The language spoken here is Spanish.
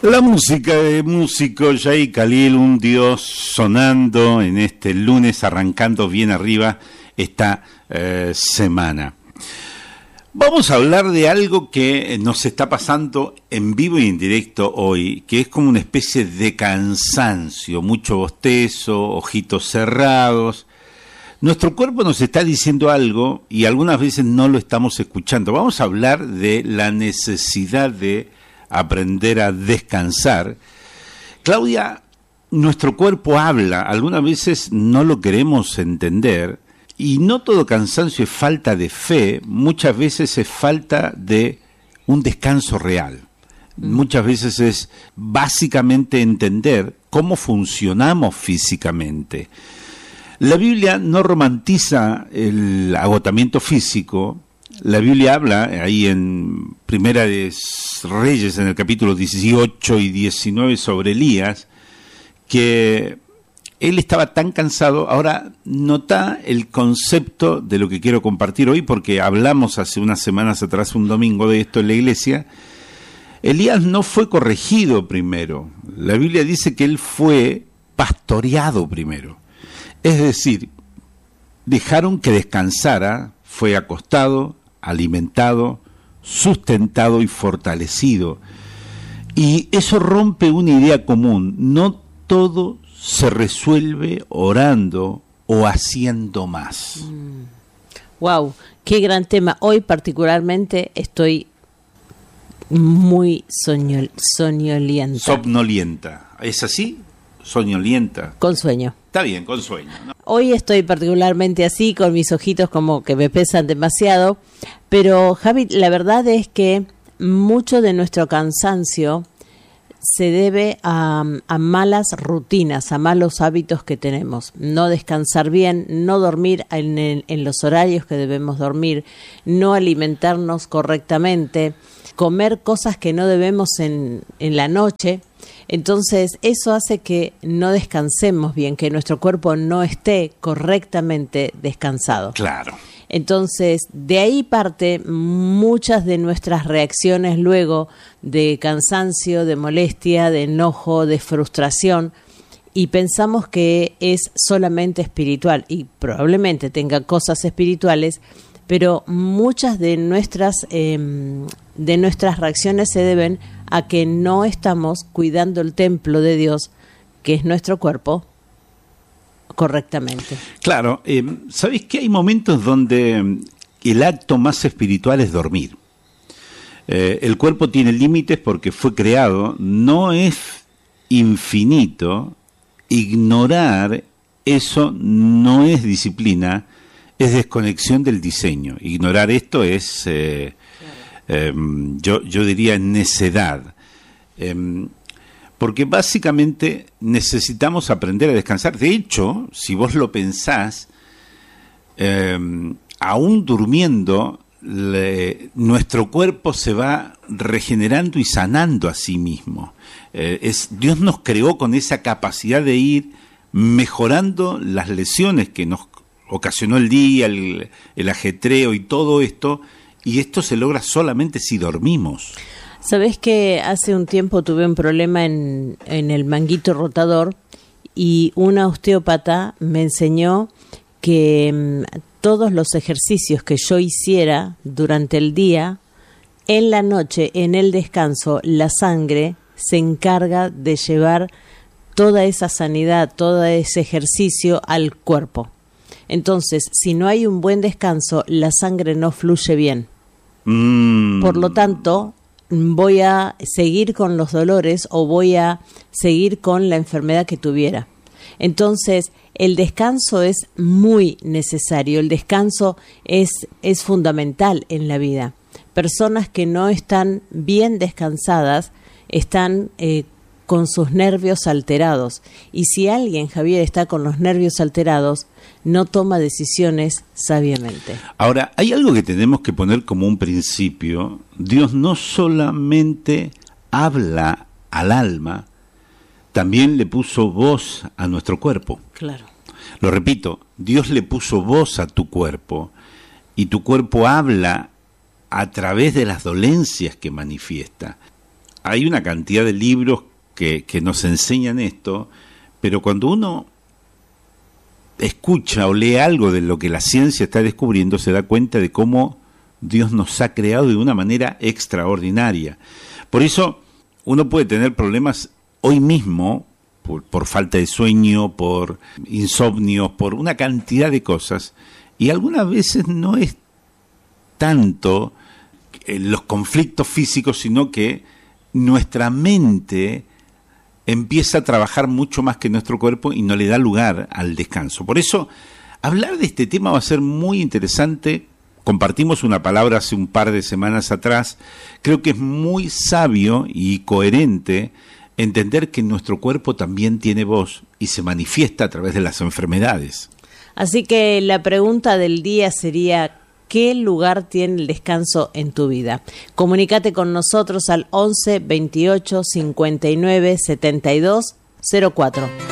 La música de músico Jay Khalil, un dios sonando en este lunes, arrancando bien arriba esta semana. Vamos a hablar de algo que nos está pasando en vivo y en directo hoy, que es como una especie de cansancio, mucho bostezo, ojitos cerrados. Nuestro cuerpo nos está diciendo algo y algunas veces no lo estamos escuchando. Vamos a hablar de la necesidad de aprender a descansar. Claudia, nuestro cuerpo habla, algunas veces no lo queremos entender, y no todo cansancio es falta de fe, muchas veces es falta de un descanso real. Muchas veces es básicamente entender cómo funcionamos físicamente. La Biblia no romantiza el agotamiento físico. La Biblia habla ahí en Primera de Reyes, en el capítulo 18 y 19, sobre Elías, que él estaba tan cansado. Ahora, nota el concepto de lo que quiero compartir hoy, porque hablamos hace unas semanas atrás, un domingo, de esto en la iglesia. Elías no fue corregido primero. La Biblia dice que él fue pastoreado primero. Es decir, dejaron que descansara, fue acostado, alimentado, sustentado y fortalecido. Y eso rompe una idea común. No todo se resuelve orando o haciendo más. Wow, qué gran tema. Hoy particularmente estoy muy soñolienta. Somnolienta. ¿Es así? Soñolienta. Con sueño. Está bien, con sueño, ¿no? Hoy estoy particularmente así, con mis ojitos como que me pesan demasiado, pero Javi, la verdad es que mucho de nuestro cansancio se debe a malas rutinas, a malos hábitos que tenemos. No descansar bien, no dormir en los horarios que debemos dormir, no alimentarnos correctamente, comer cosas que no debemos en la noche. Entonces, eso hace que no descansemos bien, que nuestro cuerpo no esté correctamente descansado. Claro. Entonces, de ahí parte muchas de nuestras reacciones luego de cansancio, de molestia, de enojo, de frustración, y pensamos que es solamente espiritual, y probablemente tenga cosas espirituales, pero muchas de nuestras reacciones se deben a que no estamos cuidando el templo de Dios, que es nuestro cuerpo, correctamente. Claro, ¿sabéis que hay momentos donde el acto más espiritual es dormir? El cuerpo tiene límites porque fue creado, no es infinito. Ignorar eso no es disciplina, es desconexión del diseño. Ignorar esto es, yo diría, necedad. Porque básicamente necesitamos aprender a descansar. De hecho, si vos lo pensás, aún durmiendo, nuestro cuerpo se va regenerando y sanando a sí mismo. Dios nos creó con esa capacidad de ir mejorando las lesiones que nos ocasionó el día, el ajetreo y todo esto, y esto se logra solamente si dormimos. Sabés que hace un tiempo tuve un problema en el manguito rotador y una osteópata me enseñó que todos los ejercicios que yo hiciera durante el día, en la noche, en el descanso, la sangre se encarga de llevar toda esa sanidad, todo ese ejercicio al cuerpo. Entonces, si no hay un buen descanso, la sangre no fluye bien. Por lo tanto, voy a seguir con los dolores o voy a seguir con la enfermedad que tuviera. Entonces, el descanso es muy necesario, el descanso es fundamental en la vida. Personas que no están bien descansadas están con sus nervios alterados. Y si alguien, Javier, está con los nervios alterados, no toma decisiones sabiamente. Ahora, hay algo que tenemos que poner como un principio. Dios no solamente habla al alma, también le puso voz a nuestro cuerpo. Claro. Lo repito, Dios le puso voz a tu cuerpo y tu cuerpo habla a través de las dolencias que manifiesta. hay una cantidad de libros que nos enseñan esto, pero cuando uno escucha o lee algo de lo que la ciencia está descubriendo, se da cuenta de cómo Dios nos ha creado de una manera extraordinaria. Por eso uno puede tener problemas hoy mismo por falta de sueño, por insomnio, por una cantidad de cosas, y algunas veces no es tanto los conflictos físicos, sino que nuestra mente empieza a trabajar mucho más que nuestro cuerpo y no le da lugar al descanso. Por eso, hablar de este tema va a ser muy interesante. Compartimos una palabra hace un par de semanas atrás. Creo que es muy sabio y coherente entender que nuestro cuerpo también tiene voz y se manifiesta a través de las enfermedades. Así que la pregunta del día sería: ¿qué lugar tiene el descanso en tu vida? Comunícate con nosotros al 11 28 59 72 04.